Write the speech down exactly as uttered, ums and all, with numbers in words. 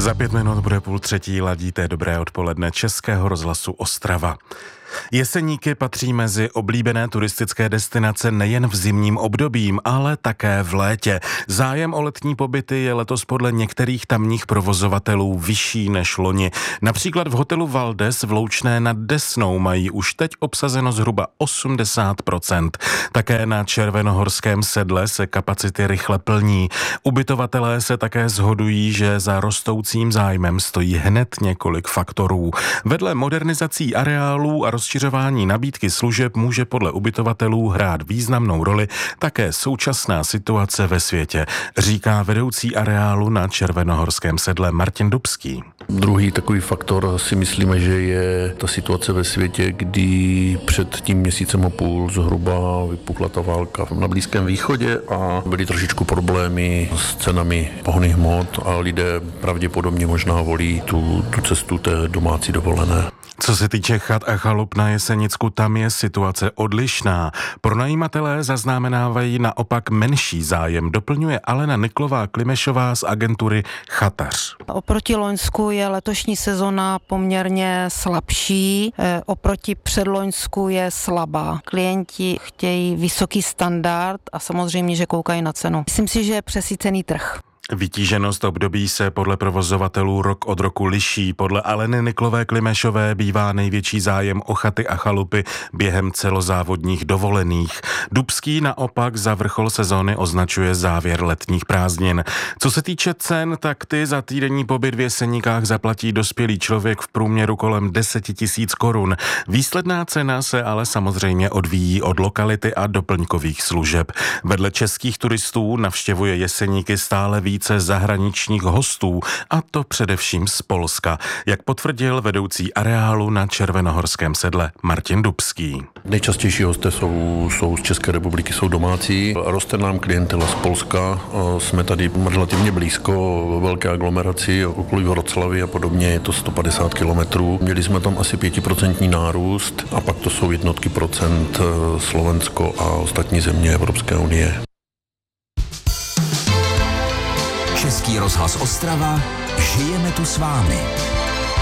Za pět minut bude půl třetí, ladíte dobré odpoledne Českého rozhlasu Ostrava. Jeseníky patří mezi oblíbené turistické destinace nejen v zimním obdobím, ale také v létě. Zájem o letní pobyty je letos podle některých tamních provozovatelů vyšší než loni. Například v hotelu Valdes v Loučné nad Desnou mají už teď obsazeno zhruba osmdesát procent. Také na Červenohorském sedle se kapacity rychle plní. Ubytovatelé se také shodují, že za rostoucím zájmem stojí hned několik faktorů. Vedle modernizací areálů a rozšiřování nabídky služeb může podle ubytovatelů hrát významnou roli také současná situace ve světě, říká vedoucí areálu na Červenohorském sedle Martin Dubský. Druhý takový faktor si myslíme, že je ta situace ve světě, kdy před tím měsícem a půl zhruba vypukla ta válka na Blízkém východě a byly trošičku problémy s cenami pohonných hmot a lidé pravděpodobně možná volí tu, tu cestu té domácí dovolené. Co se týče chat a chalup na Jesenicku, tam je situace odlišná. Pronajímatelé zaznamenávají naopak menší zájem, doplňuje Alena Niklová-Klimešová z agentury Chatař. Oproti loňsku je letošní sezona poměrně slabší, oproti předloňsku je slabá. Klienti chtějí vysoký standard a samozřejmě, že koukají na cenu. Myslím si, že je přesycený trh. Vytíženost období se podle provozovatelů rok od roku liší. Podle Aleny Niklové-Klimešové bývá největší zájem o chaty a chalupy během celozávodních dovolených. Dubský naopak za vrchol sezóny označuje závěr letních prázdnin. Co se týče cen, tak ty za týdenní pobyt v Jeseníkách zaplatí dospělý člověk v průměru kolem deset tisíc korun. Výsledná cena se ale samozřejmě odvíjí od lokality a doplňkových služeb. Vedle českých turistů navštěvuje Jeseníky stále víc více zahraničních hostů, a to především z Polska, jak potvrdil vedoucí areálu na Červenohorském sedle Martin Dubský. Nejčastější hosté jsou, jsou z České republiky, jsou domácí. Roste nám klientela z Polska, jsme tady relativně blízko velké aglomeraci, okolí Vroclavy a podobně, je to sto padesát kilometrů. Měli jsme tam asi pětiprocentní nárůst a pak to jsou jednotky procent Slovensko a ostatní země Evropské unie. Český rozhlas Ostrava, žijeme tu s vámi.